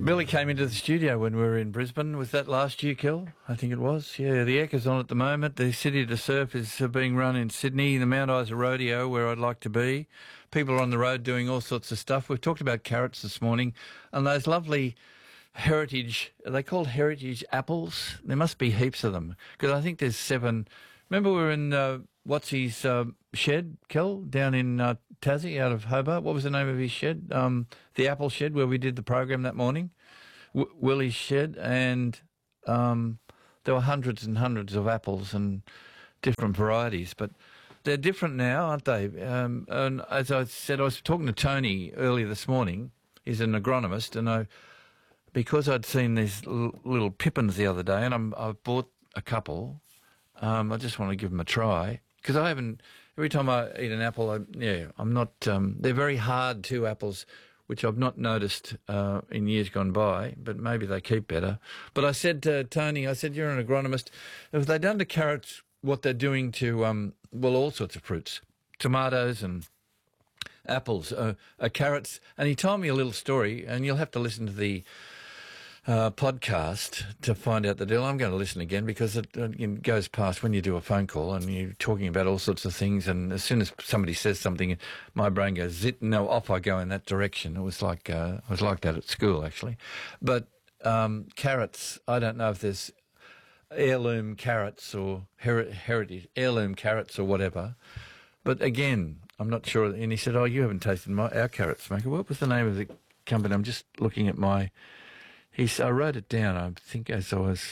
Billy came into the studio when we were in Brisbane. Was that last year, Kel? I think it was. Yeah, the Eck is on at the moment. The City to Surf is being run in Sydney. The Mount Isa Rodeo, where I'd like to be. People are on the road doing all sorts of stuff. We've talked about carrots this morning and those lovely heritage, are they called heritage apples? There must be heaps of them because I think there's 7. Remember we were in Watsy's shed, Kel, down in Tassie out of Hobart. What was the name of his shed? The apple shed where we did the program that morning. Willie's shed, and there were hundreds and hundreds of apples and different varieties, but they're different now, aren't they? And as I said, I was talking to Tony earlier this morning. He's an agronomist, and because I'd seen these little pippins the other day, and I've bought a couple. I just want to give them a try because I haven't. Every time I eat an apple, I'm not. They're very hard, two apples, which I've not noticed in years gone by, but maybe they keep better. But I said to Tony, I said, you're an agronomist. Have they done to carrots what they're doing to, all sorts of fruits, tomatoes and apples, carrots? And he told me a little story, and you'll have to listen to the podcast to find out the deal. I'm going to listen again because it goes past when you do a phone call and you're talking about all sorts of things, and as soon as somebody says something, my brain goes zit, no, off I go in that direction. It was like I was like that at school actually. But carrots, I don't know if there's heirloom carrots or heritage heirloom carrots or whatever. But again, I'm not sure. And he said, "Oh, you haven't tasted our carrots, Smoker." What was the name of the company? I'm just looking at my. I wrote it down, I think, as I was...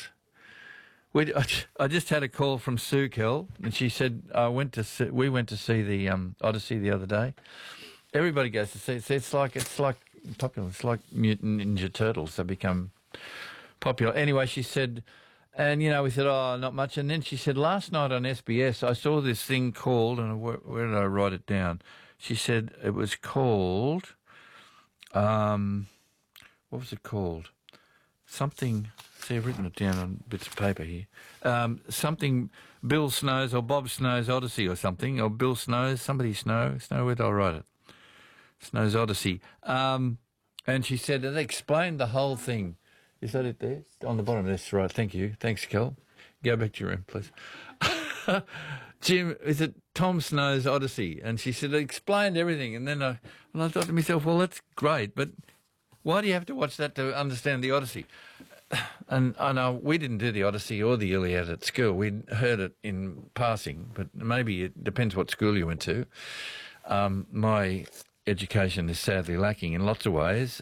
I just had a call from Sue Kell, and she said, we went to see the Odyssey the other day. Everybody goes to see it. It's like popular. It's like Mutant Ninja Turtles. They become popular. Anyway, she said, and, we said, oh, not much. And then she said, last night on SBS, I saw this thing called, and where did I write it down? She said it was called, what was it called? Something, see, I've written it down on bits of paper here. Something Bill Snow's or Bob Snow's Odyssey or something, or Bill Snow's, somebody Snow, where did I write it? Snow's Odyssey. And she said, they explained the whole thing. Is that it there? On the bottom, that's right, thank you. Thanks, Kel. Go back to your room, please. Jim, is it Tom Snow's Odyssey? And she said, it explained everything. And then I thought to myself, well, that's great, but why do you have to watch that to understand the Odyssey? And I know we didn't do the Odyssey or the Iliad at school. We heard it in passing, but maybe it depends what school you went to. My education is sadly lacking in lots of ways,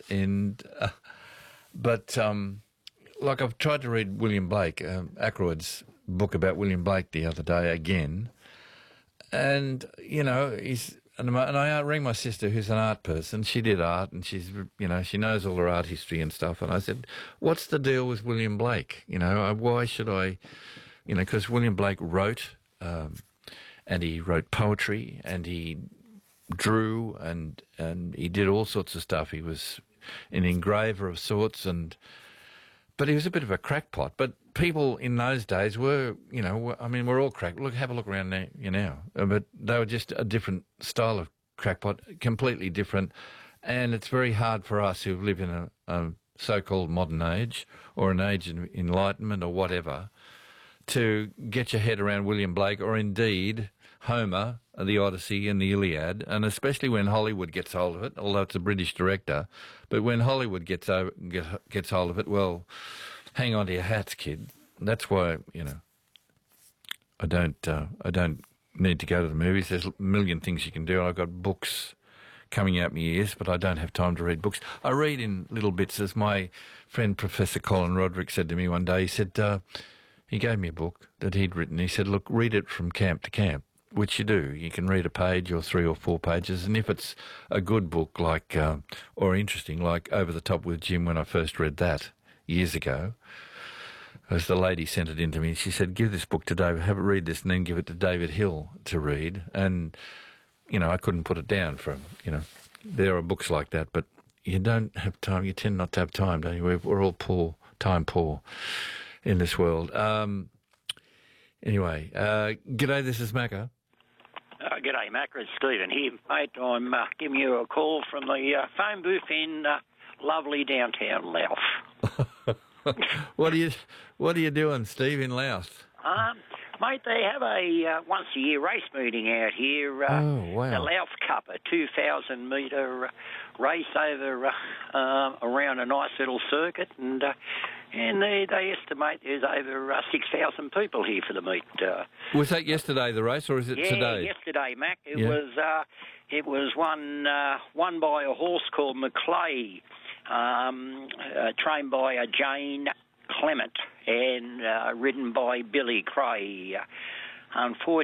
but I've tried to read William Blake, Ackroyd's book about William Blake the other day again, and And I rang my sister, who's an art person. She did art, and she knows all her art history and stuff. And I said, "What's the deal with William Blake? Why should I?" Because William Blake wrote, and he wrote poetry, and he drew, and he did all sorts of stuff. He was an engraver of sorts, but he was a bit of a crackpot. But people in those days were, we're all crack. Look, have a look around now. But they were just a different style of crackpot, completely different. And it's very hard for us who live in a so-called modern age or an age of enlightenment or whatever to get your head around William Blake or indeed Homer, the Odyssey and the Iliad, and especially when Hollywood gets hold of it, although it's a British director. But when Hollywood gets hold of it, well, hang on to your hats, kid. That's why, I don't need to go to the movies. There's a million things you can do. I've got books coming out my ears, but I don't have time to read books. I read in little bits, as my friend Professor Colin Roderick said to me one day. He said, he gave me a book that he'd written. He said, look, read it from camp to camp, which you do. You can read a page or 3 or 4 pages, and if it's a good book like, or interesting, like Over the Top with Jim when I first read that years ago, as the lady sent it in to me, she said, give this book to David, have it read this, and then give it to David Hill to read. And, I couldn't put it down from, there are books like that, but you don't have time. You tend not to have time, don't you? We're all poor, time poor in this world. Anyway, g'day, this is Macca. G'day, Macca. It's Stephen here, mate. I'm giving you a call from the phone booth in lovely downtown Louth. What are you doing, Steve, in Louth? Mate, they have a once-a-year race meeting out here. Oh, wow. The Louth Cup, a 2,000-metre race over around a nice little circuit, and they estimate there's over 6,000 people here for the meet. Was that yesterday, the race, or is it today? Yeah, yesterday, Mac. It was won by a horse called Maclay, trained by Jane Clement and ridden by Billy Cray. Unfortunately,